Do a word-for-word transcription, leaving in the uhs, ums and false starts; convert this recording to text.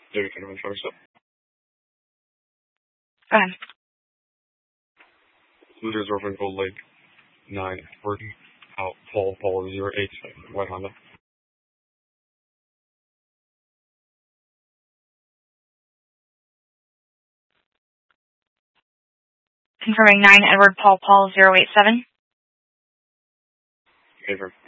David Kinderman, Travis up. Go ahead. Blue Jersey Orphan Gold Lake nine, Edward Paul Paul zero eight, White Honda. Confirming nine, Edward Paul Paul zero eight seven. Confirm.